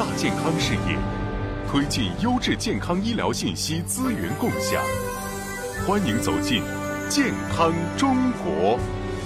大健康事业，推进优质健康医疗信息资源共享。欢迎走进健康中国。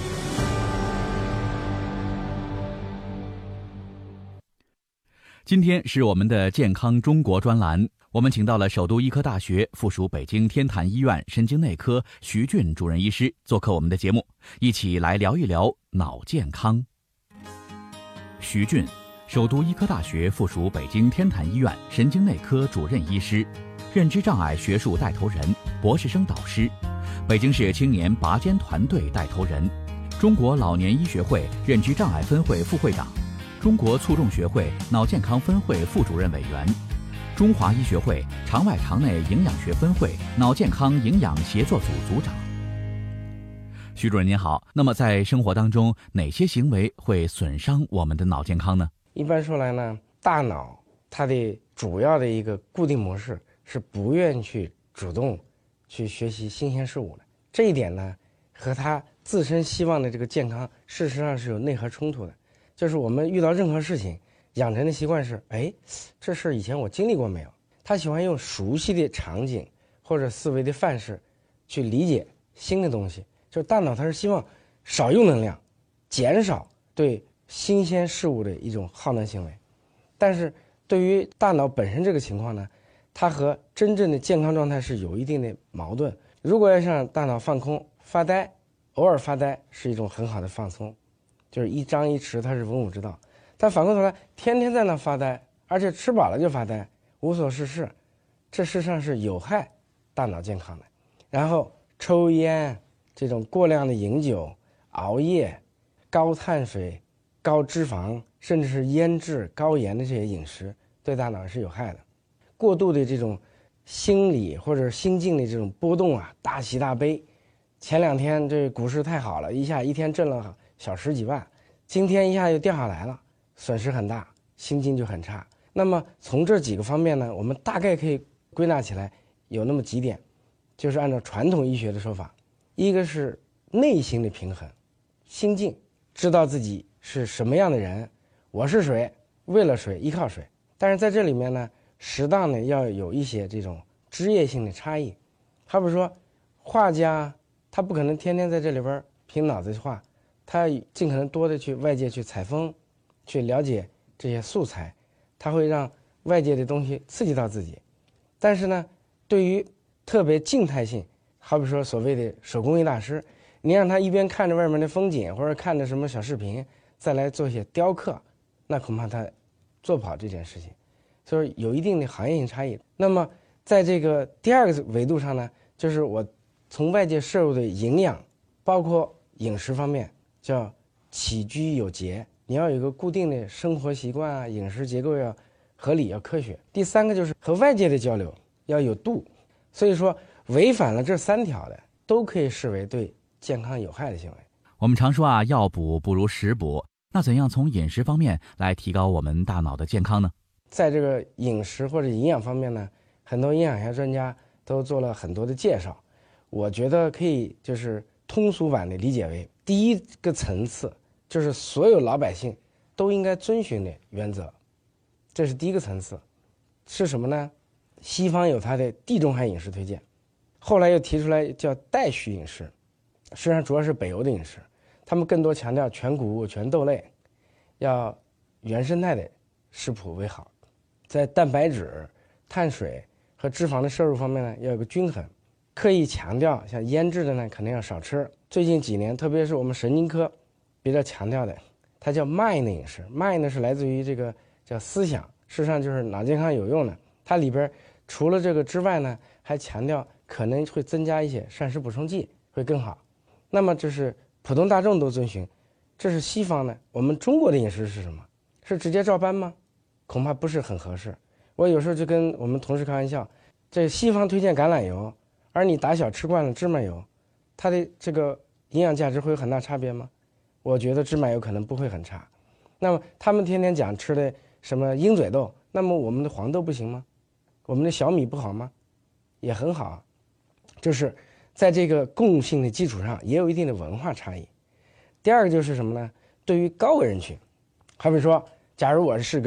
今天是我们的健康中国专栏，我们请到了首都医科大学附属北京天坛医院神经内科徐俊主任医师做客我们的节目，一起来聊一聊脑健康。徐俊，首都医科大学附属北京天坛医院神经内科主任医师，认知障碍学术带头人，博士生导师，北京市青年拔尖团队带头人，中国老年医学会认知障碍分会副会长，中国卒中学会脑健康分会副主任委员，中华医学会肠外肠内营养学分会脑健康营养协作组组长。徐主任您好，那么在生活当中，哪些行为会损伤我们的脑健康呢？ 一般说来呢，大脑它的主要的一个固定模式是不愿去主动去学习新鲜事物的，这一点呢，和它自身希望的这个健康事实上是有内核冲突的。就是我们遇到任何事情，养成的习惯是，这事以前我经历过没有？他喜欢用熟悉的场景或者思维的范式去理解新的东西。就是大脑它是希望少用能量，减少对新鲜事物的一种耗能行为。但是对于大脑本身这个情况呢，它和真正的健康状态是有一定的矛盾。如果要让大脑放空发呆，偶尔发呆是一种很好的放松，就是一张一弛，它是文武之道。但反过头来，天天在那发呆，而且吃饱了就发呆，无所事事，这事实上是有害大脑健康的。然后抽烟，这种过量的饮酒、熬夜、高碳水、高脂肪，甚至是腌制、高盐的这些饮食，对大脑是有害的。过度的这种心理或者心境的这种波动啊，大喜大悲。前两天这股市太好了，一天挣了小十几万，今天一下又掉下来了，损失很大，心境就很差。那么从这几个方面呢，我们大概可以归纳起来有那么几点，就是按照传统医学的说法，一个是内心的平衡，心境，知道自己是什么样的人，我是谁，为了谁，依靠谁。但是在这里面呢，适当的要有一些这种职业性的差异。好比说画家，他不可能天天在这里边凭脑子画，他尽可能多的去外界去采风，去了解这些素材，他会让外界的东西刺激到自己。但是呢，对于特别静态性，好比说所谓的手工艺大师，你让他一边看着外面的风景，或者看着什么小视频，再来做一些雕刻，那恐怕他做不好这件事情。所以有一定的行业性差异。那么在这个第二个维度上呢，就是我从外界摄入的营养，包括饮食方面，叫起居有节，你要有一个固定的生活习惯啊，饮食结构要合理，要科学。第三个就是和外界的交流要有度。所以说违反了这三条的，都可以视为对健康有害的行为。 我们常说啊，药补不如食补，那怎样从饮食方面来提高我们大脑的健康呢？ 在这个饮食或者营养方面呢，很多营养学专家都做了很多的介绍。我觉得可以就是通俗版的理解为，第一个层次就是所有老百姓都应该遵循的原则，这是第一个层次。是什么呢？西方有它的地中海饮食推荐，后来又提出来叫代序饮食，实际上主要是北欧的饮食，他们更多强调全谷物、全豆类，要原生态的食谱为好。在蛋白质、碳水和脂肪的摄入方面呢，要有个均衡，刻意强调像腌制的呢肯定要少吃。最近几年，特别是我们神经科比较强调的，它叫 mind 饮食。mind 呢是来自于这个叫思想，事实上就是脑健康有用的。它里边除了这个之外呢，还强调可能会增加一些膳食补充剂，会更好。那么这是普通大众都遵循，这是西方的。我们中国的饮食是什么？是直接照搬吗？恐怕不是很合适。我有时候就跟我们同事开玩笑，这西方推荐橄榄油，而你打小吃惯了芝麻油，它的这个营养价值会有很大差别吗？我觉得芝麻油可能不会很差。那么他们天天讲吃的什么鹰嘴豆，那么我们的黄豆不行吗？我们的小米不好吗？也很好。就是在这个共性的基础上，也有一定的文化差异。第二个就是什么呢？对于高危人群，好比说，假如我是个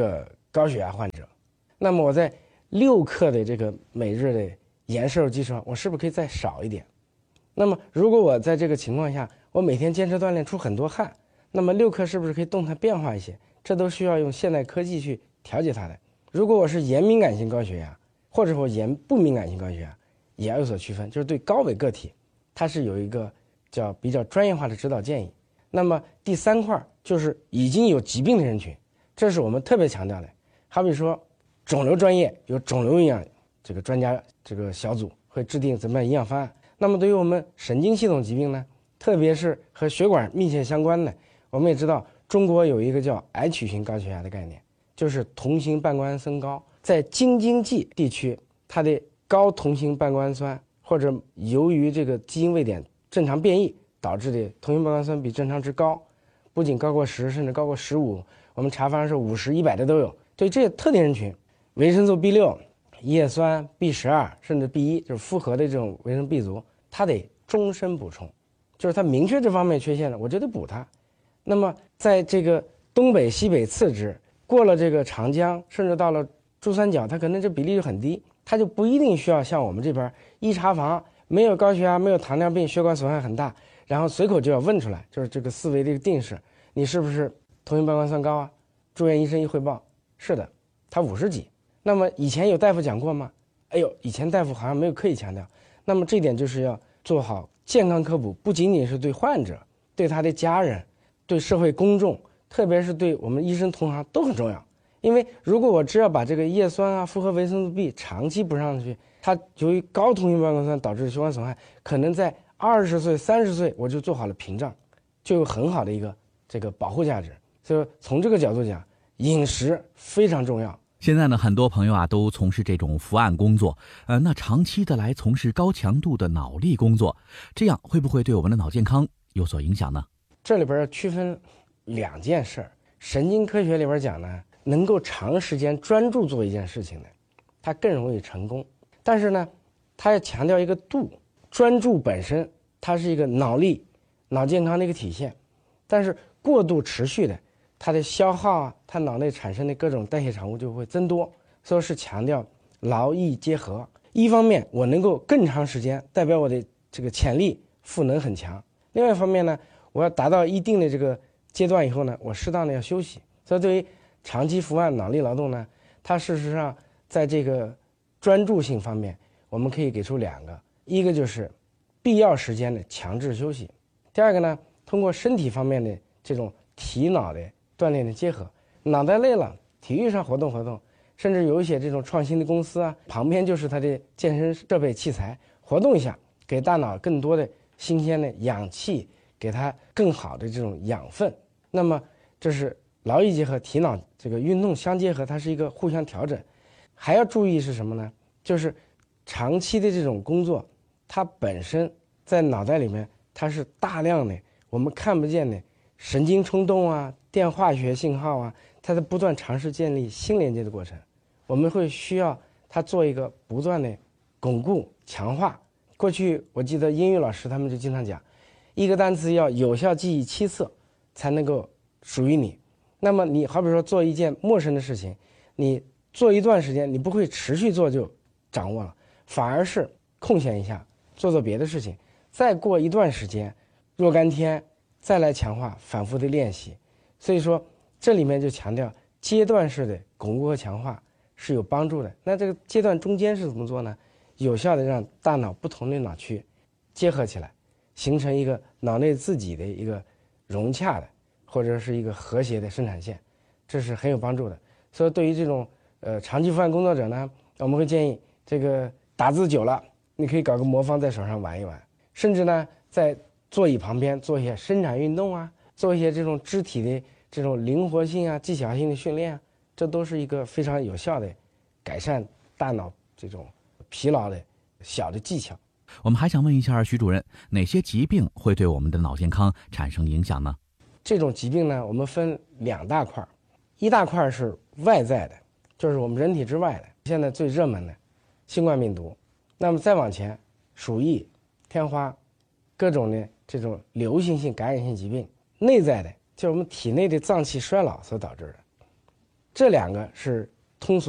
高血压患者，那么我在6克的这个每日的盐摄入基础上，我是不是可以再少一点？那么如果我在这个情况下，我每天坚持锻炼出很多汗，那么6克是不是可以动态变化一些？这都需要用现代科技去调节它的。如果我是盐敏感性高血压，或者说盐不敏感性高血压，也要有所区分，就是对高危个体，它是有一个叫比较专业化的指导建议。那么第3块就是已经有疾病的人群，这是我们特别强调的。好比说肿瘤专业有肿瘤营养这个专家这个小组会制定怎么样营养方案。那么对于我们神经系统疾病呢，特别是和血管密切相关的，我们也知道中国有一个叫癌曲型高血压的概念，就是同型半胱氨酸高，在京津冀地区，它的高同型半胱氨酸或者由于这个基因位点正常变异导致的同型半胱氨酸比正常值高，不仅高过10，甚至高过15，我们查发是50、100的都有。对这些特定人群，维生素 B6、叶酸、B12甚至 B1，就是复合的这种维生素 B 族，它得终身补充，就是它明确这方面缺陷了，我就得补它。那么在这个东北、西北次之，过了这个长江，甚至到了珠三角，它可能这比例就很低，它就不一定需要像我们这边一查房没有高血压、没有糖尿病、血管损害很大，然后随口就要问出来，就是这个思维的一个定式，你是不是同型半胱氨酸高啊？住院医生一汇报，是的，他50几。那么以前有大夫讲过吗？哎呦，以前大夫好像没有刻意强调。那么这点就是要做好健康科普，不仅仅是对患者、对他的家人、对社会公众，特别是对我们医生同行都很重要。因为如果我只要把这个叶酸啊、复合维生素 B 长期补上去，它由于高同型半胱氨酸导致的血管损害，可能在20岁、30岁我就做好了屏障，就有很好的一个这个保护价值。所以从这个角度讲，饮食非常重要。 现在呢，很多朋友啊都从事这种伏案工作，那长期的来从事高强度的脑力工作，这样会不会对我们的脑健康有所影响呢？ 这里边要区分2件事。神经科学里边讲呢，能够长时间专注做一件事情的，它更容易成功。但是呢，它要强调一个度，专注本身它是一个脑力、脑健康的一个体现，但是过度持续的，它的消耗啊，它脑内产生的各种代谢产物就会增多，所以是强调劳逸结合。一方面我能够更长时间，代表我的这个潜力赋能很强；另外一方面呢，我要达到一定的这个阶段以后呢，我适当的要休息。所以对于长期伏案脑力劳动呢，它事实上在这个专注性方面，我们可以给出2个，一个就是必要时间的强制休息，第2个呢，通过身体方面的这种体脑的锻炼的结合，脑袋累了，体育上活动活动，甚至有一些这种创新的公司啊，旁边就是它的健身设备器材，活动一下，给大脑更多的新鲜的氧气，给它更好的这种养分。那么这是劳逸结合，体脑这个运动相结合，它是一个互相调整。还要注意是什么呢？就是长期的这种工作，它本身在脑袋里面，它是大量的我们看不见的神经冲动啊、电化学信号啊，它在不断尝试建立新连接的过程。我们会需要它做一个不断的巩固、强化。过去我记得英语老师他们就经常讲，一个单词要有效记忆7次才能够属于你。那么你好比说做一件陌生的事情，你做一段时间，你不会持续做就掌握了，反而是空闲一下，做别的事情，再过一段时间，若干天再来强化，反复的练习。所以说这里面就强调阶段式的巩固和强化是有帮助的。那这个阶段中间是怎么做呢？有效的让大脑不同的脑区结合起来，形成一个脑内自己的一个融洽的或者是一个和谐的生产线，这是很有帮助的。所以对于这种长期伏案工作者呢，我们会建议这个打字久了，你可以搞个魔方在手上玩一玩，甚至呢在座椅旁边做一些伸展运动啊，做一些这种肢体的这种灵活性啊、技巧性的训练啊，这都是一个非常有效的改善大脑这种疲劳的小的技巧。 我们还想问一下徐主任，哪些疾病会对我们的脑健康产生影响呢？ 这种疾病呢，我们分2大块，一大块是外在的，就是我们人体之外的，现在最热门的新冠病毒。那么再往前，鼠疫、天花，各种的这种流行性感染性疾病。内在的就是我们体内的脏器衰老所导致的， 这两个是通俗